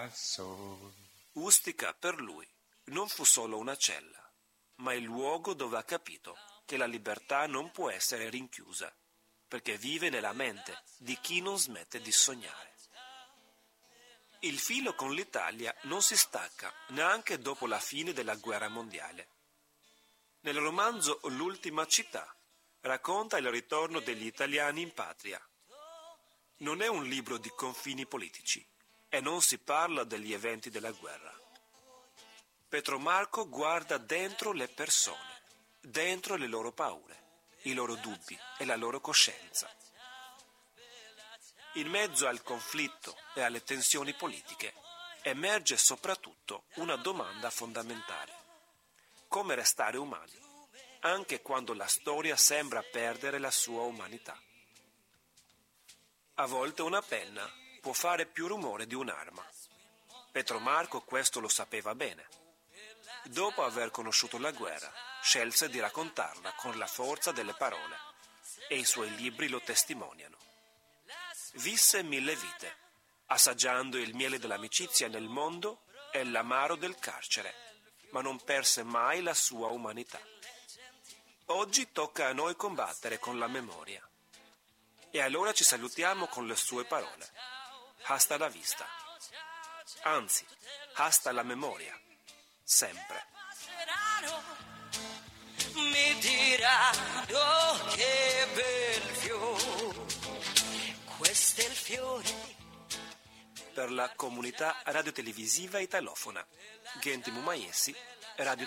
Ustica per lui non fu solo una cella, ma il luogo dove ha capito che la libertà non può essere rinchiusa, perché vive nella mente di chi non smette di sognare. Il filo con l'Italia non si stacca neanche dopo la fine della guerra mondiale. Nel romanzo L'ultima città racconta il ritorno degli italiani in patria. Non è un libro di confini politici e non si parla degli eventi della guerra. Petromarco guarda dentro le persone, dentro le loro paure, i loro dubbi e la loro coscienza. In mezzo al conflitto e alle tensioni politiche emerge soprattutto una domanda fondamentale: come restare umani, anche quando la storia sembra perdere la sua umanità. A volte una penna può fare più rumore di un'arma. Petromarco questo lo sapeva bene. Dopo aver conosciuto la guerra, scelse di raccontarla con la forza delle parole, e i suoi libri lo testimoniano. Visse 1000 vite, assaggiando il miele dell'amicizia nel mondo e l'amaro del carcere, ma non perse mai la sua umanità. Oggi tocca a noi combattere con la memoria. E allora ci salutiamo con le sue parole. Hasta la vista. Anzi, hasta la memoria. Sempre. Mi diranno che bel fiore, questo è il fiore. Per la comunità radiotelevisiva italofona, Genti Mumaiesi, Radio